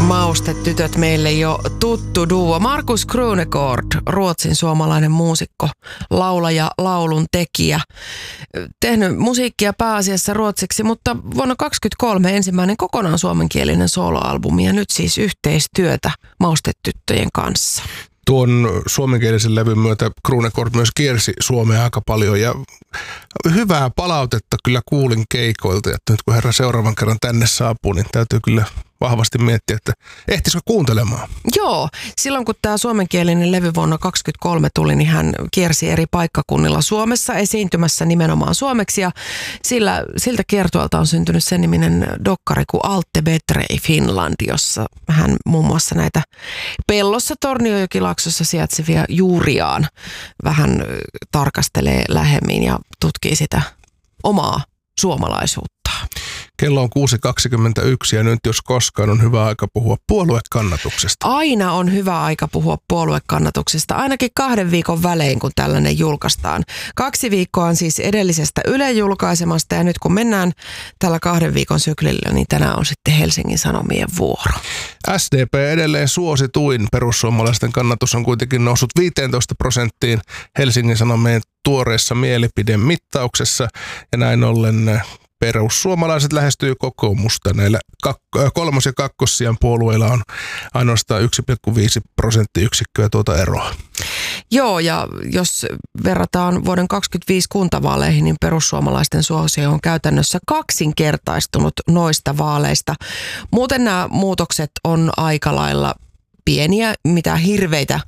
Maustetytöt meille jo tuttu duo. Markus Krunegård, Ruotsin suomalainen muusikko, laulaja, laulun tekijä. Tehnyt musiikkia pääasiassa ruotsiksi, mutta vuonna 2023 ensimmäinen kokonaan suomenkielinen soloalbumi ja nyt siis yhteistyötä Maustetyttöjen kanssa. Tuon suomenkielisen levyn myötä Krunegård myös kiersi Suomea aika paljon ja hyvää palautetta kyllä kuulin keikoilta, että nyt kun herra seuraavan kerran tänne saapuu, niin täytyy kyllä vahvasti miettiä, että ehtisikö kuuntelemaan. Joo, silloin kun tämä suomenkielinen levy vuonna 2023 tuli, niin hän kiersi eri paikkakunnilla Suomessa esiintymässä nimenomaan suomeksi ja siltä kiertueelta on syntynyt sen niminen dokkari kuin Allt är bättre i Finland, jossa hän muun muassa näitä Pellossa Tornionjokilaaksossa sijaitsevia juuriaan vähän tarkastelee lähemmin ja tutkii sitä omaa suomalaisuutta. Kello on 6.21 ja nyt jos koskaan on hyvä aika puhua puoluekannatuksesta. Aina on hyvä aika puhua puoluekannatuksesta, ainakin 2 viikon välein, kun tällainen julkaistaan. 2 viikkoa on siis edellisestä Ylen julkaisemasta ja nyt kun mennään tällä 2 viikon syklillä, niin tänään on sitten Helsingin Sanomien vuoro. SDP edelleen suosituin. Perussuomalaisten kannatus on kuitenkin noussut 15% Helsingin Sanomien tuoreessa mielipidemittauksessa ja näin ollen perussuomalaiset lähestyy kokoomusta. Näillä kolmos- ja kakkossijan puolueilla on ainoastaan 1,5 prosenttiyksikköä tuota eroa. Joo, ja jos verrataan vuoden 2025 kuntavaaleihin, niin perussuomalaisten suosio on käytännössä kaksinkertaistunut noista vaaleista. Muuten nämä muutokset on aika lailla pieniä, mitään hirveitä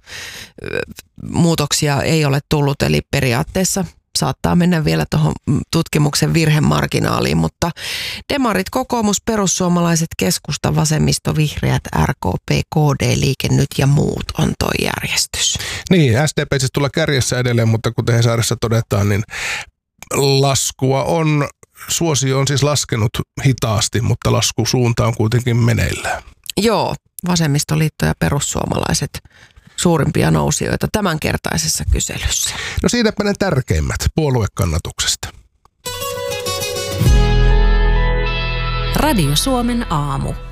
muutoksia ei ole tullut, eli periaatteessa saattaa mennä vielä tuohon tutkimuksen virhemarginaaliin, mutta demarit, kokoomus, perussuomalaiset, keskusta, vasemmisto, vihreät, RKP, KD, Liike Nyt ja muut on toi järjestys. Niin, SDP siis tulee kärjessä edelleen, mutta kuten Hesarissa todetaan, niin suosio on siis laskenut hitaasti, mutta laskusuunta on kuitenkin meneillään. Joo, vasemmistoliitto ja perussuomalaiset suurimpia nousijoita tämänkertaisessa kyselyssä. No siinäpä ne tärkeimmät puoluekannatuksesta. Radio Suomen aamu.